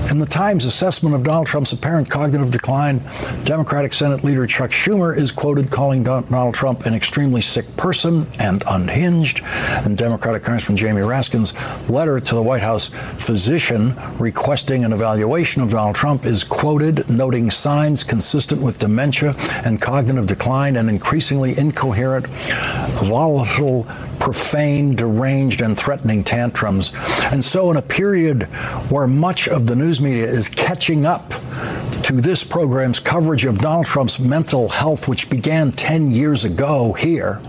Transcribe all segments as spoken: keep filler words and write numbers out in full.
In the Times assessment of Donald Trump's apparent cognitive decline, Democratic Senate Leader Chuck Schumer is quoted calling Donald Trump an extremely sick person and unhinged. And Democratic Congressman Jamie Raskin's letter to the White House physician requesting an evaluation of Donald Trump is quoted, noting signs consistent with dementia and cognitive decline and increasingly incoherent, volatile, profane, deranged, and threatening tantrums. And so in a period where much of the news media is catching up to this program's coverage of Donald Trump's mental health, which began ten years ago here,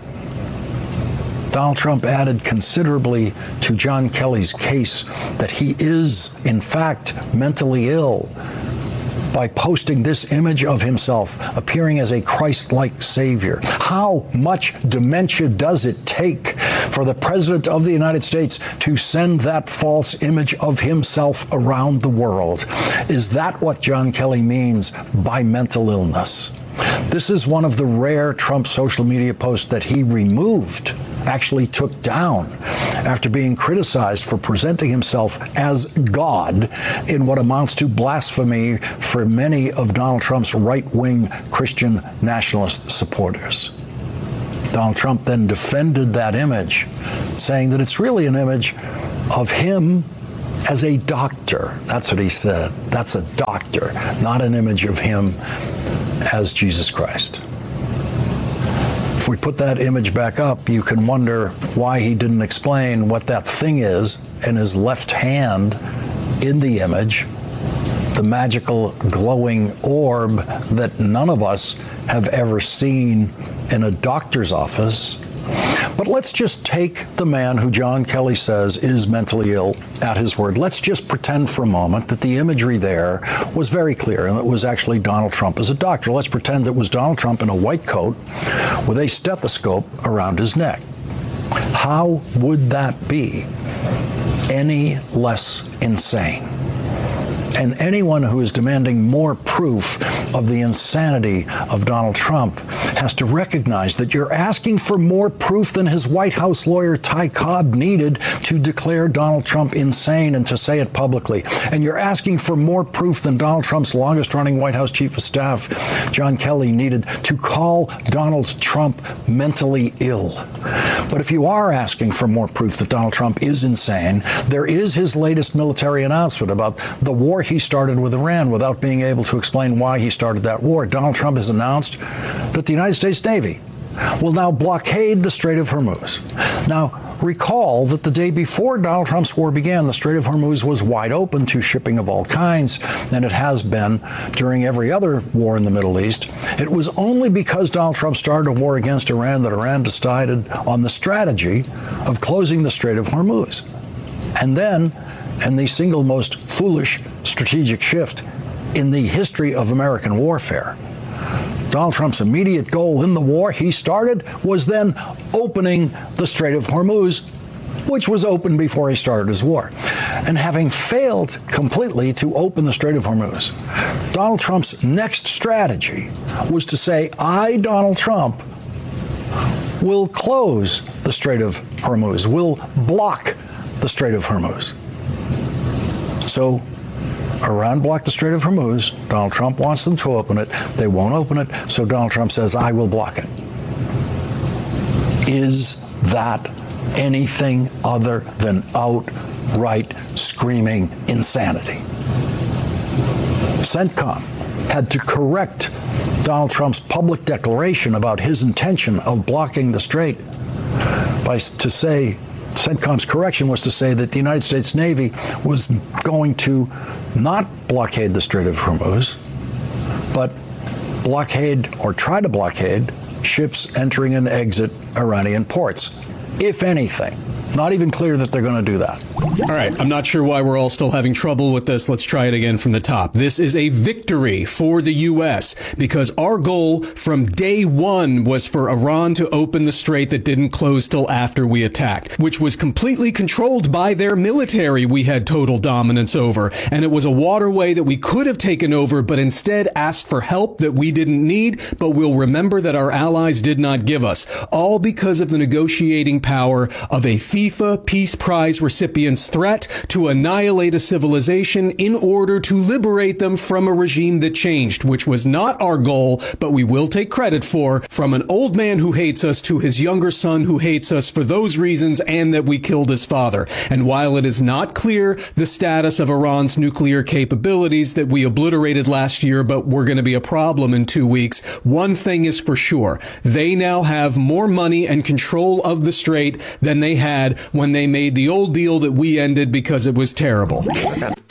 Donald Trump added considerably to John Kelly's case that he is, in fact, mentally ill by posting this image of himself appearing as a Christ-like savior. How much dementia does it take for the President of the United States to send that false image of himself around the world? Is that what John Kelly means by mental illness? This is one of the rare Trump social media posts that he removed, actually took down, after being criticized for presenting himself as God in what amounts to blasphemy for many of Donald Trump's right-wing Christian nationalist supporters. Donald Trump then defended that image, saying that it's really an image of him as a doctor. That's what he said. That's a doctor, not an image of him as Jesus Christ. If we put that image back up, you can wonder why he didn't explain what that thing is in his left hand in the image, the magical glowing orb that none of us have ever seen in a doctor's office. But let's just take the man who John Kelly says is mentally ill at his word. Let's just pretend for a moment that the imagery there was very clear and it was actually Donald Trump as a doctor. Let's pretend it was Donald Trump in a white coat with a stethoscope around his neck. How would that be any less insane? And anyone who is demanding more proof of the insanity of Donald Trump has to recognize that you're asking for more proof than his White House lawyer Ty Cobb needed to declare Donald Trump insane and to say it publicly. And you're asking for more proof than Donald Trump's longest-running White House chief of staff, John Kelly, needed to call Donald Trump mentally ill. But if you are asking for more proof that Donald Trump is insane, there is his latest military announcement about the war he started with Iran without being able to explain why he started that war. Donald Trump has announced that the United States Navy will now blockade the Strait of Hormuz. Now, recall that the day before Donald Trump's war began, the Strait of Hormuz was wide open to shipping of all kinds, and it has been during every other war in the Middle East. It was only because Donald Trump started a war against Iran that Iran decided on the strategy of closing the Strait of Hormuz. And then, and the single most foolish strategic shift in the history of American warfare, Donald Trump's immediate goal in the war he started was then opening the Strait of Hormuz, which was open before he started his war. And having failed completely to open the Strait of Hormuz, Donald Trump's next strategy was to say, I, Donald Trump, will close the Strait of Hormuz, will block the Strait of Hormuz. So Iran blocked the Strait of Hormuz. Donald Trump wants them to open it. They won't open it, so Donald Trump says, I will block it. Is that anything other than outright screaming insanity? CENTCOM had to correct Donald Trump's public declaration about his intention of blocking the strait by to say, CENTCOM's correction was to say that the United States Navy was going to not blockade the Strait of Hormuz, but blockade or try to blockade ships entering and exit Iranian ports, if anything. Not even clear that they're going to do that. All right. I'm not sure why we're all still having trouble with this. Let's try it again from the top. This is a victory for the U S because our goal from day one was for Iran to open the strait that didn't close till after we attacked, which was completely controlled by their military we had total dominance over. And it was a waterway that we could have taken over, but instead asked for help that we didn't need, but we'll remember that our allies did not give us, all because of the negotiating power of a FIFA Peace Prize recipient Iran's threat to annihilate a civilization in order to liberate them from a regime that changed, which was not our goal, but we will take credit for, from an old man who hates us to his younger son who hates us for those reasons and that we killed his father. And while it is not clear the status of Iran's nuclear capabilities that we obliterated last year, but we're going to be a problem in two weeks, one thing is for sure. They now have more money and control of the Strait than they had when they made the old deal that we ended because it was terrible.